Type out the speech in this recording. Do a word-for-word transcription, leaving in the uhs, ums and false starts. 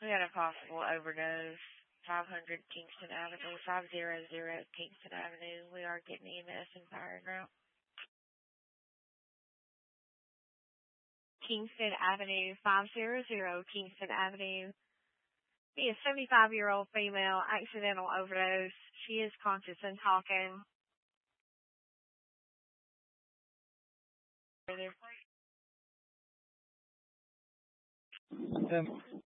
We had a possible overdose. five hundred Kingston Avenue, five hundred Kingston Avenue. We are getting E M S and fire en route. Kingston Avenue, five hundred Kingston Avenue. Be a seventy-five-year-old female, accidental overdose. She is conscious and talking. Um,